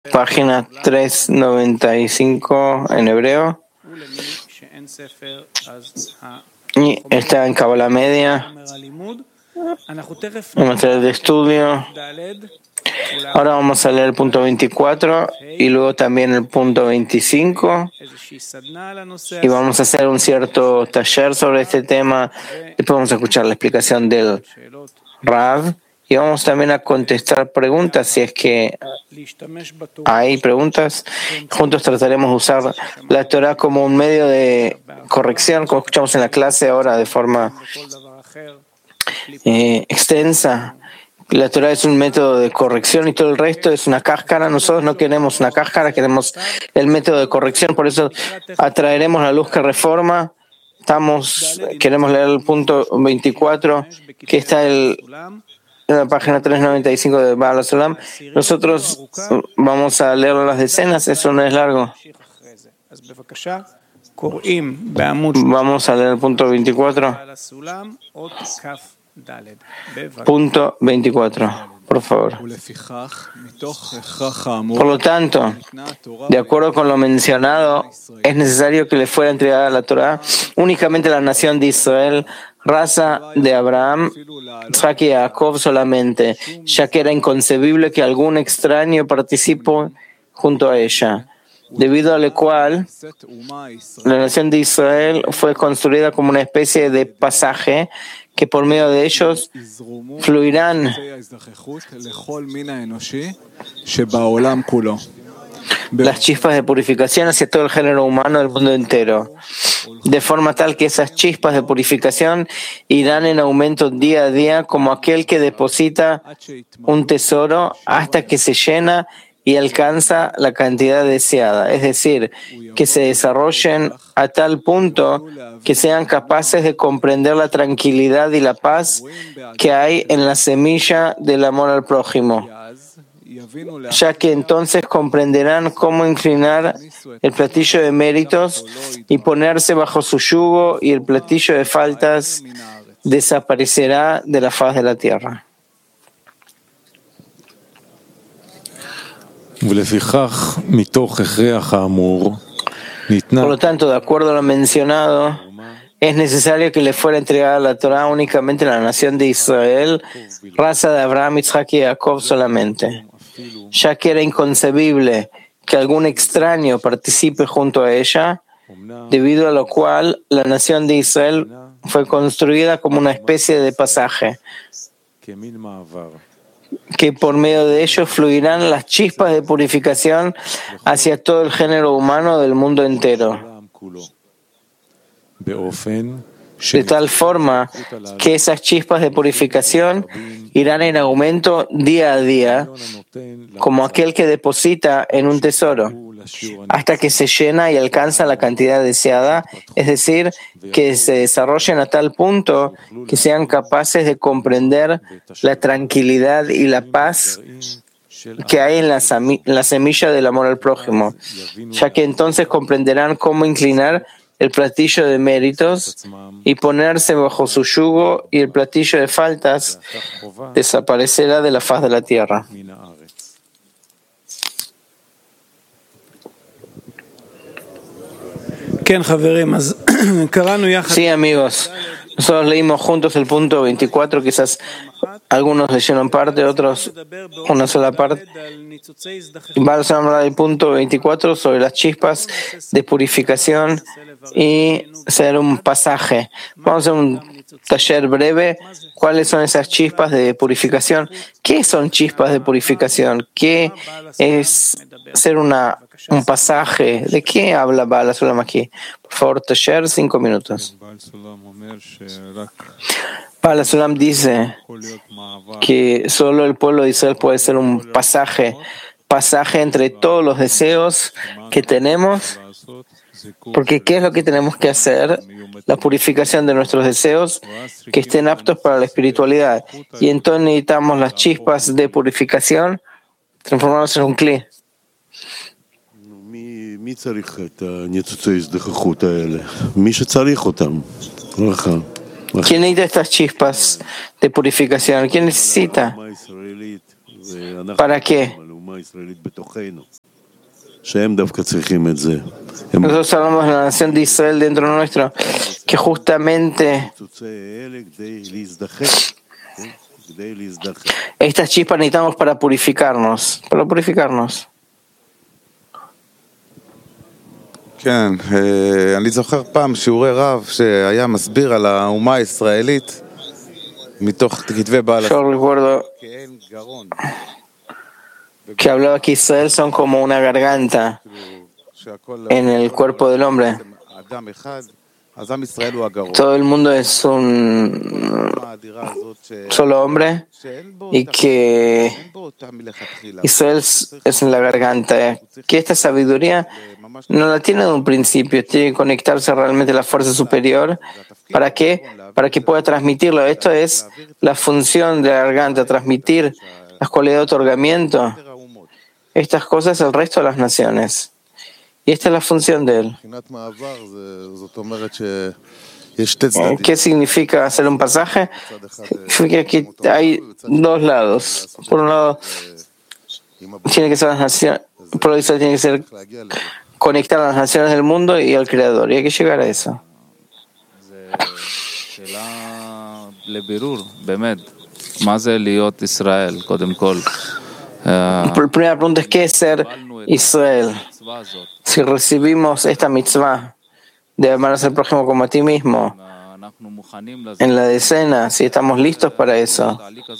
Página 395 en hebreo. Y está en Kabbalah Media, en material de estudio. Ahora vamos a leer el punto 24 y luego también el punto 25. Y vamos a hacer un cierto taller sobre este tema. Después vamos a escuchar la explicación del Rav. Y vamos también a contestar preguntas, si es que hay preguntas. Juntos trataremos de usar la Torah como un medio de corrección, como escuchamos en la clase ahora de forma extensa. La Torah es un método de corrección y todo el resto es una cáscara. Nosotros no queremos una cáscara, queremos el método de corrección. Por eso atraeremos la luz que reforma. Queremos leer el punto 24, que está en la página 395 de Baal HaSulam. Nosotros vamos a leer las decenas, eso no es largo. Vamos a leer el punto 24. Punto 24, por favor. Por lo tanto, de acuerdo con lo mencionado, es necesario que le fuera entregada la Torah únicamente a la nación de Israel, raza de Abraham, Isaac y Jacob solamente, ya que era inconcebible que algún extraño participe junto a ella, debido a lo cual la nación de Israel fue construida como una especie de pasaje que por medio de ellos fluirán las chispas de purificación hacia todo el género humano del mundo entero, de forma tal que esas chispas de purificación irán en aumento día a día como aquel que deposita un tesoro hasta que se llena y alcanza la cantidad deseada, es decir, que se desarrollen a tal punto que sean capaces de comprender la tranquilidad y la paz que hay en la semilla del amor al prójimo, ya que entonces comprenderán cómo inclinar el platillo de méritos y ponerse bajo su yugo, y el platillo de faltas desaparecerá de la faz de la tierra. Por lo tanto, de acuerdo a lo mencionado, es necesario que le fuera entregada la Torah únicamente a la nación de Israel, raza de Abraham, Isaac y Jacob solamente, ya que era inconcebible que algún extraño participe junto a ella, debido a lo cual la nación de Israel fue construida como una especie de pasaje, que por medio de ellos fluirán las chispas de purificación hacia todo el género humano del mundo entero, de tal forma que esas chispas de purificación irán en aumento día a día, como aquel que deposita en un tesoro, hasta que se llena y alcanza la cantidad deseada, es decir, que se desarrollen a tal punto que sean capaces de comprender la tranquilidad y la paz que hay en la semilla del amor al prójimo, ya que entonces comprenderán cómo inclinar el platillo de méritos y ponerse bajo su yugo, y el platillo de faltas desaparecerá de la faz de la tierra. Sí, amigos, nosotros leímos juntos el punto 24, quizás algunos leyeron parte, otros una sola parte. Vamos a hablar del punto 24 sobre las chispas de purificación y ser un pasaje. Vamos a hacer un taller breve. ¿Cuáles son esas chispas de purificación? ¿Qué son chispas de purificación? ¿Qué es ser un pasaje? ¿De qué habla Baal HaSulam aquí? Por favor, taller, 5 minutos. Baal HaSulam dice que solo el pueblo de Israel puede ser un pasaje entre todos los deseos que tenemos, porque ¿qué es lo que tenemos que hacer? La purificación de nuestros deseos que estén aptos para la espiritualidad, y entonces necesitamos las chispas de purificación transformarnos en un cli. ¿Quién necesita estas chispas de purificación? ¿Quién necesita? ¿Para qué? Nosotros hablamos de la nación de Israel dentro nuestro, que justamente estas chispas necesitamos para purificarnos. כן, אני זוכר פעם שיעורי רב שהיה מסביר על האומה הישראלית מתוך כתבי בעל Yo recuerdo כאין גרון. que hablaba que Israel son como una garganta en el cuerpo del hombre. אדם אחד, אז עם ישראל הוא הגרון. Todo el mundo es un solo hombre y que Israel es en la garganta. Que esta sabiduría no la tiene de un principio, tiene que conectarse realmente a la fuerza superior. ¿Para qué? Para que pueda transmitirlo. Esto es la función de la garganta, transmitir las cualidades de otorgamiento, estas cosas al resto de las naciones. Y esta es la función de él. ¿Qué significa hacer un pasaje? Significa que hay dos lados. Por un lado, tiene que ser las naciones, por eso tiene que ser conectar a las naciones del mundo y al Creador. Y hay que llegar a eso. La primera pregunta es: ¿qué es ser Israel? Si recibimos esta mitzvah de amarse al prójimo como a ti mismo en la decena, si estamos listos para eso.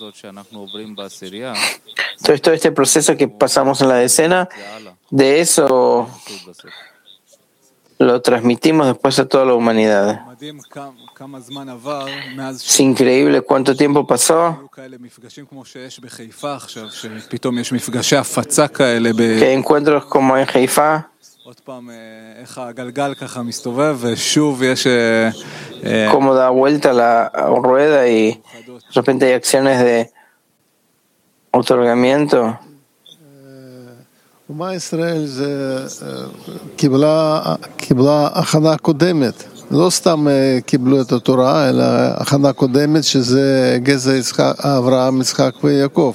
Entonces, todo este proceso que pasamos en la decena, de eso lo transmitimos después a toda la humanidad. Es increíble cuánto tiempo pasó. Que hay encuentros como en Haifa, como da vuelta la rueda y de repente hay acciones de otorgamiento. אומה ישראל קיבלה הכנה קודמת, לא סתם קיבלו את התורה, אלא הכנה קודמת שזה גזע אברהם, יצחק ויעקב.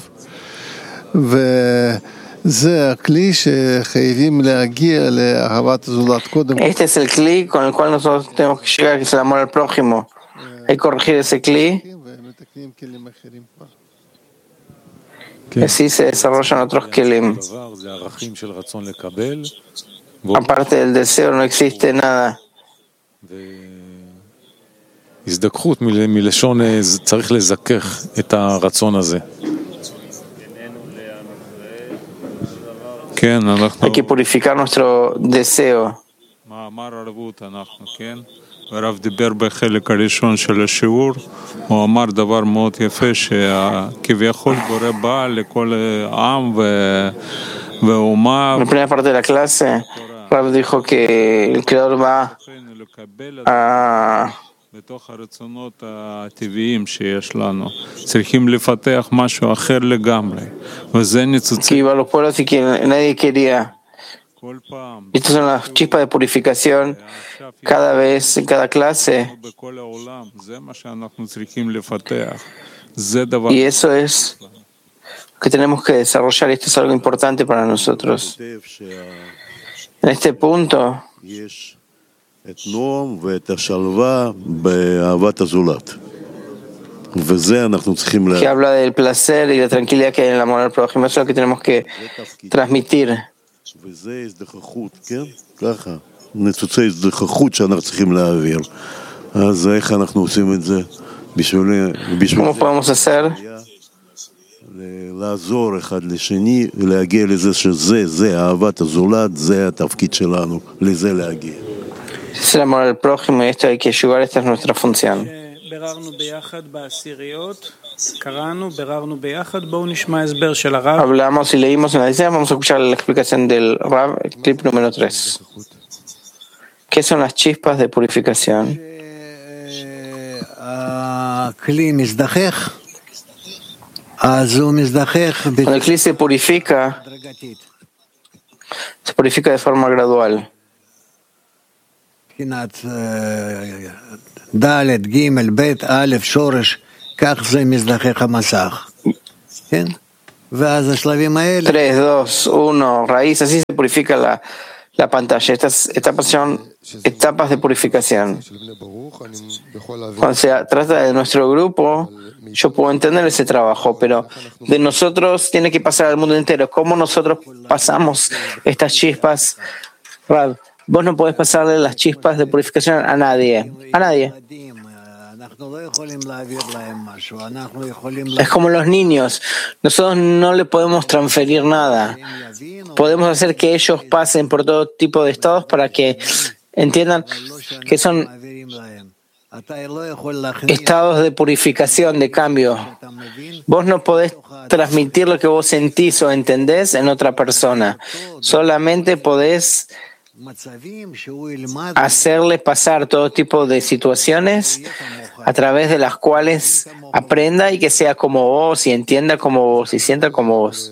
וזה הכלי שחייבים להגיע לאהבת הזולת קודם. Este es el clic con el cual nosotros tenemos que llegar, que es el amor al prójimo. Hay que corregir ese clic. ומתקנים כלים אחרים כבר. Y así se desarrollan otros kelim. Aparte del deseo no existe nada. הזדככות מלשון צריך לזכך את הרצון הזה. כן, אנחנו... Hay que purificar nuestro deseo. מאמר ערבות אנחנו, כן? הרב דיבר בחלק הראשון של השיעור, הוא אמר דבר מאוד יפה שכביכול בורא בא לכל עם ואומה. En la primera parte de la clase, Rav dijo que el Creador va a בתוך הרצונות הטבעיים שיש לנו. צריכים לפתח משהו אחר לגמרי. וזה ניצוצות. que iba a los pueblos y que nadie quería. Estas son las chispas de purificación cada vez, en cada clase. Y eso es lo que tenemos que desarrollar. Esto es algo importante para nosotros. En este punto, que habla del placer y la tranquilidad que hay en el amor al prójimo, eso es lo que tenemos que transmitir. וזה הזדככות, כן? ככה. ניצוצי הזדככות שאנחנו צריכים להעביר. אז איך אנחנו עושים את זה? בשביל לעזור אחד לשני ולהגיע לזה שזה אהבת הזולת, זה התפקיד שלנו, לזה להגיע. Es el amor al prójimo y esto hay que ayudar, esta es nuestra función. ביררנו ביחד בעשיריות, קראנו, ביררנו ביחד, בואו נשמע הסבר של הרב. Hablamos y leímos en la decena, vamos a escuchar la explicación del Rav, el clip número 3. ¿Qué son las chispas de purificación? Cuando el clip se purifica de forma gradual. ד', ג', ב', א', שורש, כך זה מזדחך המסך. כן? 3, 2, 1, raíz, así se purifica la pantalla. Estas etapas son etapas de purificación. Cuando se trata de nuestro grupo, yo puedo entender ese trabajo, pero de nosotros tiene que pasar al mundo entero. ¿Cómo nosotros pasamos estas chispas? Rab, vos no podés pasarle las chispas de purificación a nadie. A nadie. Es como los niños. Nosotros no le podemos transferir nada. Podemos hacer que ellos pasen por todo tipo de estados para que entiendan que son estados de purificación, de cambio. Vos no podés transmitir lo que vos sentís o entendés en otra persona. Solamente podés hacerle pasar todo tipo de situaciones a través de las cuales aprenda y que sea como vos y entienda como vos y sienta como vos.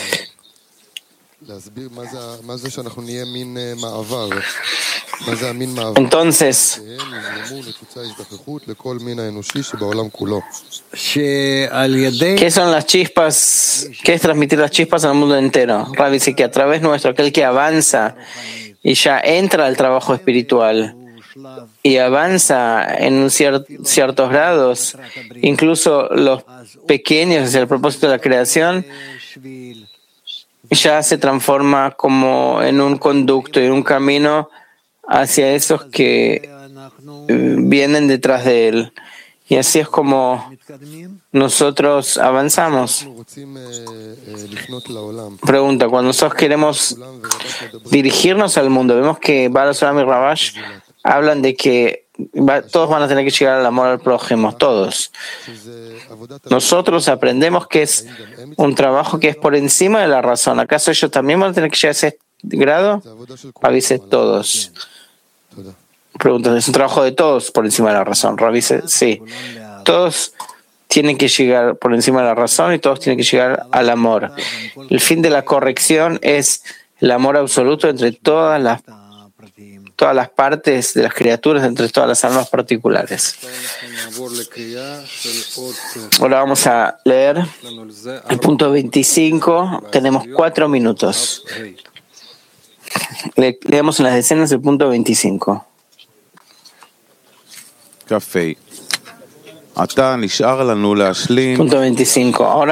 Entonces, ¿qué son las chispas? ¿Qué es transmitir las chispas al mundo entero? Rabbi dice que a través nuestro, aquel que avanza y ya entra al trabajo espiritual y avanza en ciertos grados, incluso los pequeños hacia el propósito de la creación, ya se transforma como en un conducto y un camino hacia esos que vienen detrás de él. Y así es como nosotros avanzamos. Pregunta, cuando nosotros queremos dirigirnos al mundo, vemos que Baal Olam y Rabash hablan de que todos van a tener que llegar al amor al prójimo, todos. Nosotros aprendemos que es un trabajo que es por encima de la razón. ¿Acaso ellos también van a tener que llegar a ese grado? Avise todos. Pregunta, ¿es un trabajo de todos por encima de la razón? Avise, sí. Todos tienen que llegar por encima de la razón y todos tienen que llegar al amor. El fin de la corrección es el amor absoluto entre todas las partes de las criaturas, entre todas las almas particulares. Ahora vamos a leer el punto 25. Tenemos 4 minutos. Leemos en las decenas el punto 25. Punto 25. Ahora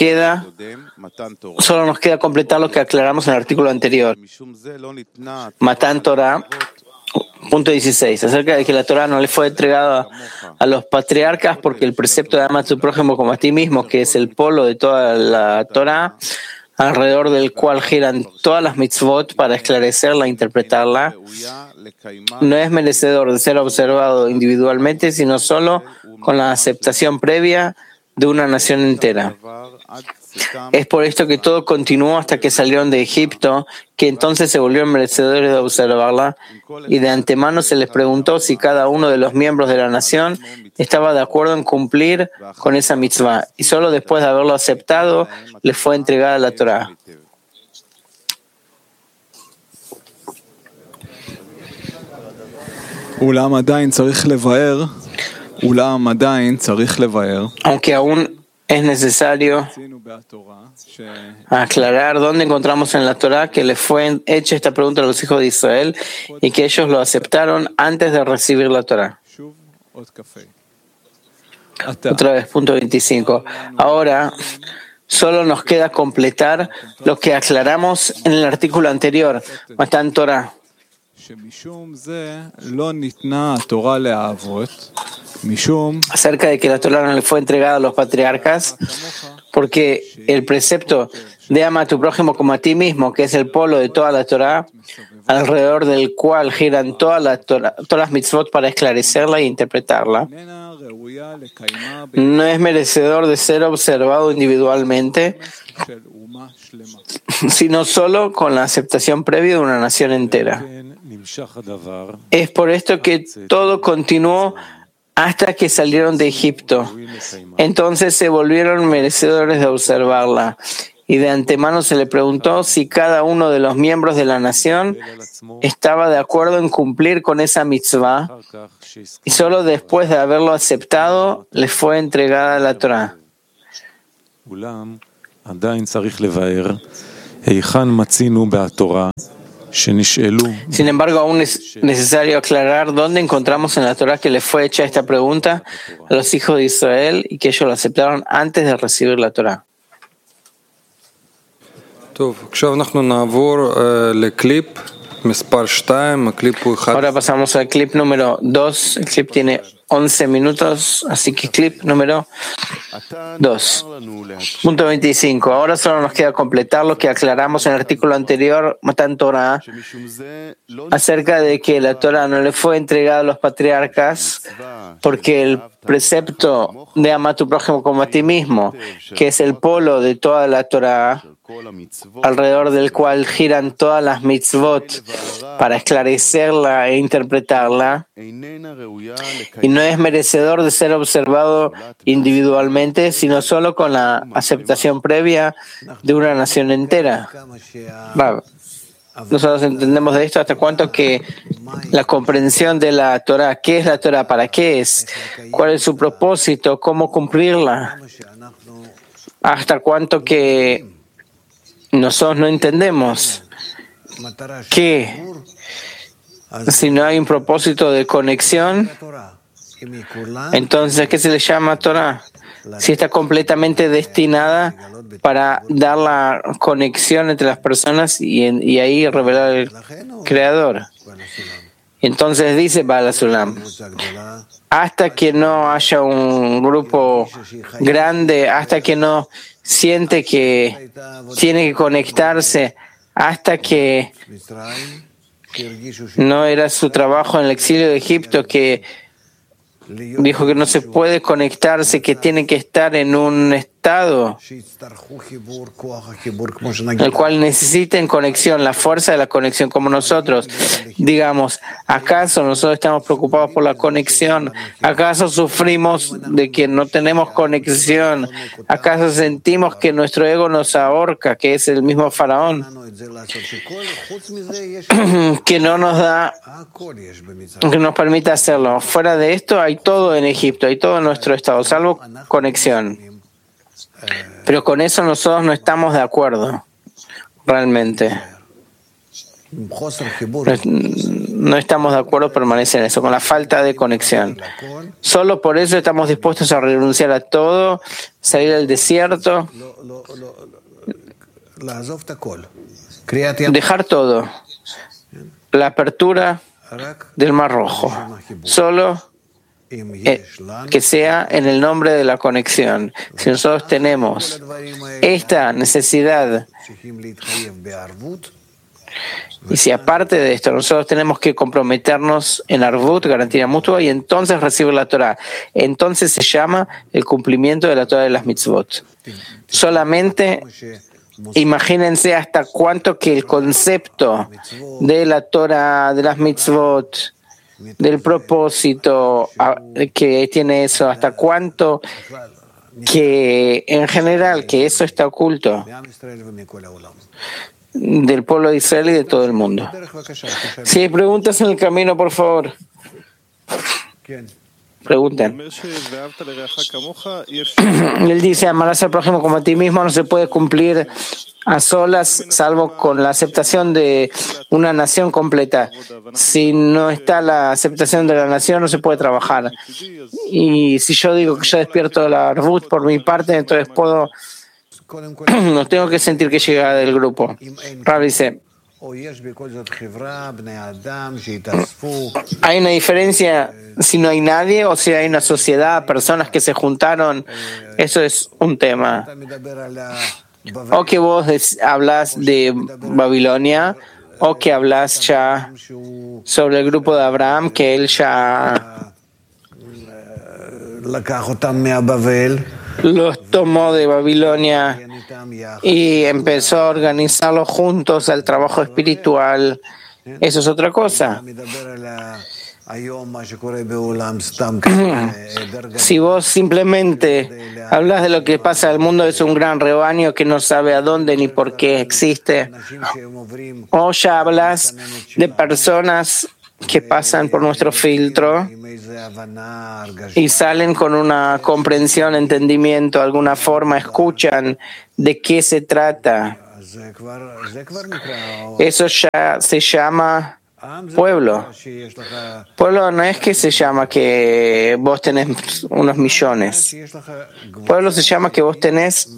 solo nos queda completar lo que aclaramos en el artículo anterior. Matan Torah. Punto 16. Acerca de que la Torah no le fue entregada a los patriarcas porque el precepto de ama a tu prójimo como a ti mismo, que es el polo de toda la Torah, alrededor del cual giran todas las mitzvot para esclarecerla e interpretarla, no es merecedor de ser observado individualmente, sino solo con la aceptación previa de una nación entera. Es por esto que todo continuó hasta que salieron de Egipto, que entonces se volvieron merecedores de observarla, y de antemano se les preguntó si cada uno de los miembros de la nación estaba de acuerdo en cumplir con esa mitzvah, y solo después de haberlo aceptado les fue entregada la Torah. Aunque aún es necesario aclarar dónde encontramos en la Torah que le fue hecha esta pregunta a los hijos de Israel y que ellos lo aceptaron antes de recibir la Torah. Otra vez, punto 25. Ahora solo nos queda completar lo que aclaramos en el artículo anterior, Matan Torah. Acerca de que la Torah no le fue entregada a los patriarcas, porque el precepto de ama a tu prójimo como a ti mismo, que es el polo de toda la Torah, alrededor del cual giran todas las mitzvot para esclarecerla e interpretarla, no es merecedor de ser observado individualmente, sino solo con la aceptación previa de una nación entera. Es por esto que todo continuó hasta que salieron de Egipto. Entonces se volvieron merecedores de observarla. Y de antemano se le preguntó si cada uno de los miembros de la nación estaba de acuerdo en cumplir con esa mitzvah. Y solo después de haberlo aceptado, les fue entregada la Torah. Sin embargo, aún es necesario aclarar dónde encontramos en la Torah que le fue hecha esta pregunta a los hijos de Israel y que ellos lo aceptaron antes de recibir la Torah. Ahora pasamos al clip número 2. El clip tiene 11 minutos, así que clip número 2. Punto 25. Ahora solo nos queda completar lo que aclaramos en el artículo anterior, Matan Torah, acerca de que la Torah no le fue entregada a los patriarcas porque el precepto de amar a tu prójimo como a ti mismo, que es el polo de toda la Torah, alrededor del cual giran todas las mitzvot para esclarecerla e interpretarla, y no es merecedor de ser observado individualmente, sino solo con la aceptación previa de una nación entera. Nosotros entendemos de esto hasta cuánto que la comprensión de la Torah, qué es la Torah, para qué es, cuál es su propósito, cómo cumplirla, hasta cuánto que nosotros no entendemos que si no hay un propósito de conexión, entonces ¿qué se le llama Torah? Si está completamente destinada para dar la conexión entre las personas y ahí revelar el Creador. Entonces dice Baal HaSulam, hasta que no haya un grupo grande, hasta que no siente que tiene que conectarse, hasta que no era su trabajo en el exilio de Egipto, que dijo que no se puede conectarse, que tiene que estar en un estado en el cual necesiten conexión, la fuerza de la conexión, como nosotros. Digamos, ¿acaso nosotros estamos preocupados por la conexión? ¿Acaso sufrimos de que no tenemos conexión? ¿Acaso sentimos que nuestro ego nos ahorca, que es el mismo faraón, que no nos da, que nos permite hacerlo? Fuera de esto hay todo en Egipto, hay todo en nuestro estado, salvo conexión. Pero con eso nosotros no estamos de acuerdo, realmente. No estamos de acuerdo, permanece en eso, con la falta de conexión. Solo por eso estamos dispuestos a renunciar a todo, salir del desierto, dejar todo, la apertura del Mar Rojo, solo que sea en el nombre de la conexión. Si nosotros tenemos esta necesidad, y si aparte de esto nosotros tenemos que comprometernos en Arvut, garantía mutua, y entonces recibir la Torah, entonces se llama el cumplimiento de la Torah de las mitzvot. Solamente imagínense hasta cuánto que el concepto de la Torah, de las mitzvot, del propósito que tiene eso, hasta cuánto que en general que eso está oculto del pueblo de Israel y de todo el mundo. Si hay preguntas en el camino, por favor, pregunten. Él dice, amarás al prójimo como a ti mismo no se puede cumplir a solas, salvo con la aceptación de una nación completa. Si no está la aceptación de la nación, no se puede trabajar. Y si yo digo que yo despierto la Arvut por mi parte, entonces no tengo que sentir que llega del grupo. Rab dice, hay una diferencia si no hay nadie o si hay una sociedad, personas que se juntaron. Eso es un tema. O que vos hablas de Babilonia, o que hablas ya sobre el grupo de Abraham, que él ya los tomó de Babilonia y empezó a organizarlos juntos al trabajo espiritual. Eso es otra cosa. Si vos simplemente hablas de lo que pasa en el mundo, es un gran rebaño que no sabe a dónde ni por qué existe, o ya hablas de personas que pasan por nuestro filtro y salen con una comprensión, entendimiento, alguna forma, escuchan de qué se trata. Eso ya se llama pueblo. Pueblo no es que se llama que vos tenés unos millones. Pueblo se llama que vos tenés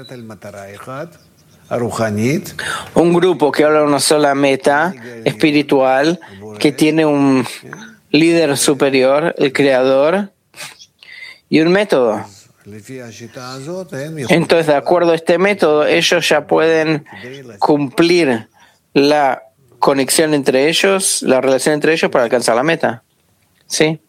un grupo que habla de una sola meta espiritual, que tiene un líder superior, el creador, y un método. Entonces, de acuerdo a este método, ellos ya pueden cumplir la conexión entre ellos, la relación entre ellos para alcanzar la meta. ¿Sí?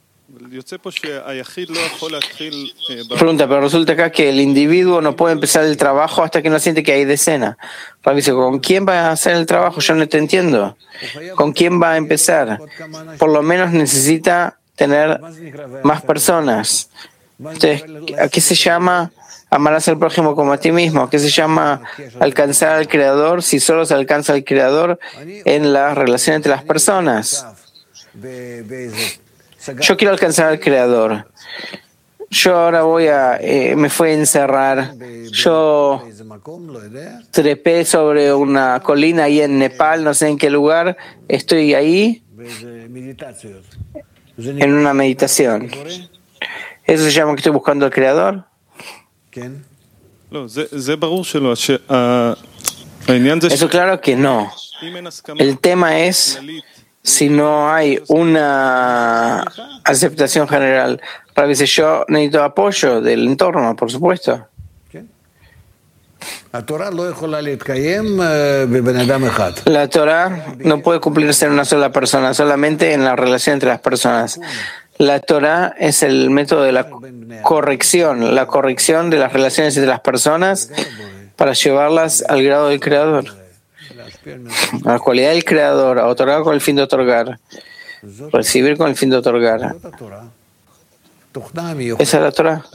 Pregunta, pero resulta acá que el individuo no puede empezar el trabajo hasta que no siente que hay decena. Rabbi dice, ¿con quién va a hacer el trabajo? Yo no te entiendo. ¿Con quién va a empezar? Por lo menos necesita tener más personas. Entonces, ¿a qué se llama amarás al prójimo como a ti mismo? ¿A qué se llama alcanzar al Creador si solo se alcanza al Creador en la relación entre las personas? Yo quiero alcanzar al Creador. Yo ahora me fui a encerrar. Yo trepé sobre una colina ahí en Nepal, no sé en qué lugar. Estoy ahí en una meditación. ¿Eso se llama que estoy buscando al Creador? Eso claro que no. El tema es si no hay una aceptación general. Rabbi dice, yo necesito apoyo del entorno, por supuesto. La Torah no puede cumplirse en una sola persona, solamente en la relación entre las personas. La Torah es el método de la corrección de las relaciones entre las personas para llevarlas al grado del Creador, a la cualidad del Creador, a otorgar con el fin de otorgar, recibir con el fin de otorgar. Esa es la Torah.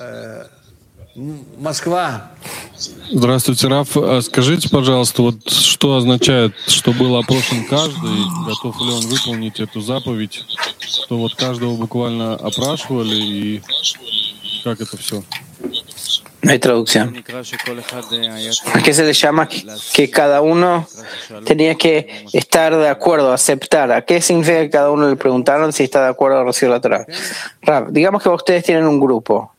Москва. Здравствуйте, Раф. Скажите, пожалуйста, вот что означает, что был опрошен каждый, готов ли он выполнить эту заповедь, что вот каждого буквально опрашивали и как это все? No hay traducción. ¿A qué se le llama que cada uno tenía que estar de acuerdo, aceptar? ¿A qué significa que cada uno le preguntaron si está de acuerdo a recibir la Torah? Rav, digamos que ustedes tienen un grupo.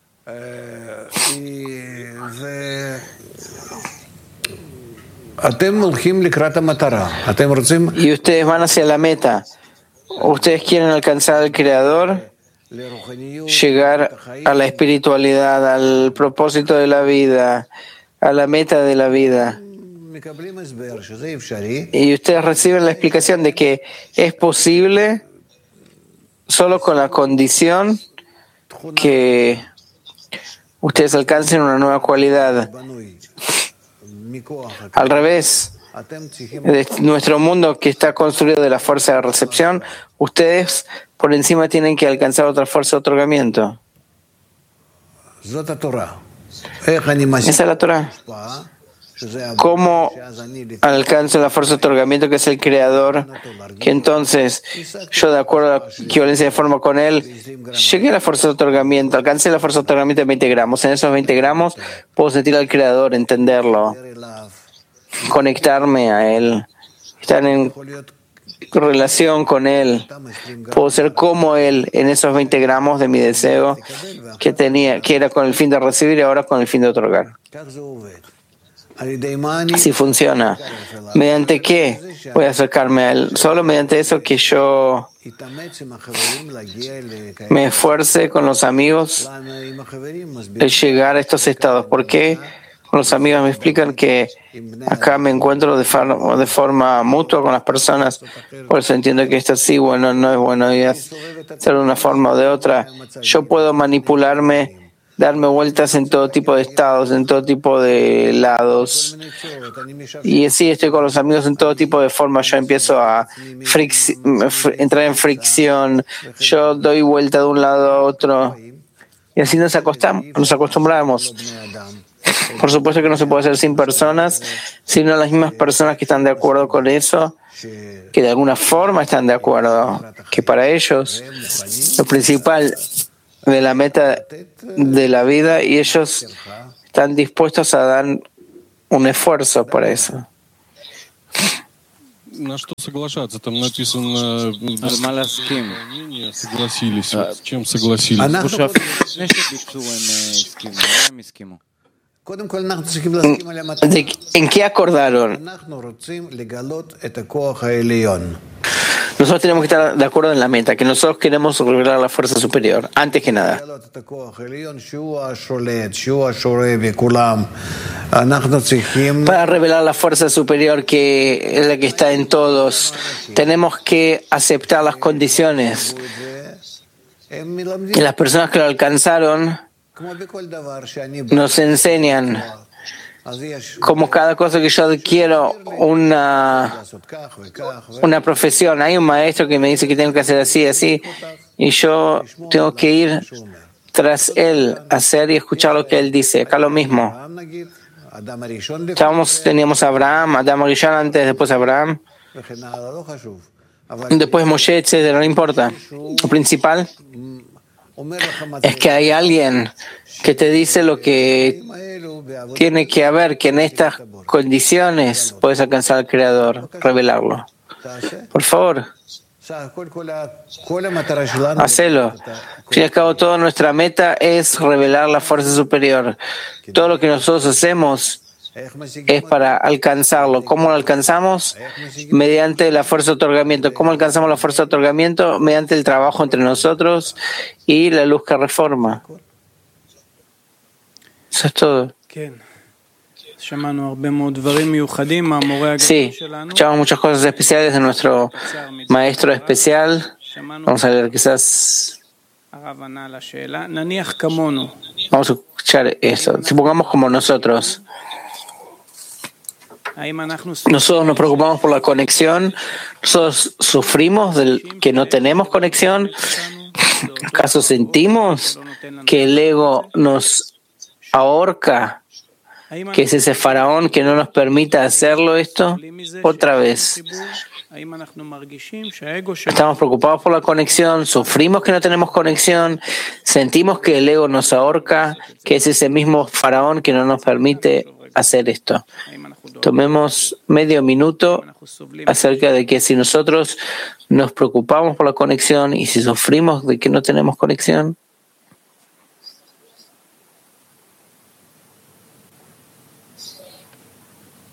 Y ustedes van hacia la meta. Ustedes quieren alcanzar al Creador, llegar a la espiritualidad, al propósito de la vida, a la meta de la vida. Y ustedes reciben la explicación de que es posible solo con la condición que ustedes alcancen una nueva cualidad. Al revés, de nuestro mundo que está construido de la fuerza de recepción, ustedes por encima tienen que alcanzar otra fuerza de otorgamiento. Esa es la Torah. ¿Cómo alcanzo la fuerza de otorgamiento que es el Creador? Que entonces yo, de acuerdo a la equivalencia de forma con Él, llegué a la fuerza de otorgamiento, alcancé la fuerza de otorgamiento de 20 gramos. En esos 20 gramos puedo sentir al Creador, entenderlo, conectarme a Él, estar en relación con Él. Puedo ser como Él en esos 20 gramos de mi deseo que era con el fin de recibir y ahora con el fin de otorgar. Así funciona. ¿Mediante qué voy a acercarme a Él? Solo mediante eso que yo me esfuerce con los amigos de llegar a estos estados. ¿Por qué? Los amigos me explican que acá me encuentro de forma mutua con las personas, por eso entiendo que esto sí, bueno, no es bueno, y hacer de una forma o de otra. Yo puedo manipularme, darme vueltas en todo tipo de estados, en todo tipo de lados. Y así estoy con los amigos en todo tipo de formas. Yo empiezo a entrar en fricción, yo doy vuelta de un lado a otro. Y así nos acostumbramos. Por supuesto que no se puede hacer sin personas, sino las mismas personas que están de acuerdo con eso que de alguna forma están de acuerdo, que para ellos lo principal de la meta de la vida y ellos están dispuestos a dar un esfuerzo por eso. На что соглашаться? Там написано согласились. С чем согласились? ¿En qué acordaron? Nosotros tenemos que estar de acuerdo en la meta, que nosotros queremos revelar la fuerza superior, antes que nada. Para revelar la fuerza superior, que es la que está en todos, tenemos que aceptar las condiciones. Y las personas que lo alcanzaron nos enseñan, como cada cosa que yo adquiero una profesión. Hay un maestro que me dice que tengo que hacer así, así, y yo tengo que ir tras él, hacer y escuchar lo que él dice. Acá lo mismo. Teníamos a Abraham, Adam Rishon antes, después Abraham, después Moshe, etc. No importa. Lo principal es que hay alguien que te dice lo que tiene que haber, que en estas condiciones puedes alcanzar al Creador, revelarlo. Por favor, hacelo. Al fin y al cabo, toda nuestra meta es revelar la fuerza superior. Todo lo que nosotros hacemos es para alcanzarlo. ¿Cómo lo alcanzamos? Mediante la fuerza de otorgamiento. ¿Cómo alcanzamos la fuerza de otorgamiento? Mediante el trabajo entre nosotros y la luz que reforma. Eso es todo. Sí, escuchamos muchas cosas especiales de nuestro maestro especial. Vamos a ver, quizás vamos a escuchar esto. Supongamos como nosotros nos preocupamos por la conexión, nosotros sufrimos del que no tenemos conexión. ¿Acaso sentimos que el ego nos ahorca, que es ese faraón que no nos permita hacerlo esto? Otra vez, estamos preocupados por la conexión, sufrimos que no tenemos conexión, sentimos que el ego nos ahorca, que es ese mismo faraón que no nos permite hacer esto. Tomemos medio minuto acerca de que si nosotros nos preocupamos por la conexión y si sufrimos de que no tenemos conexión,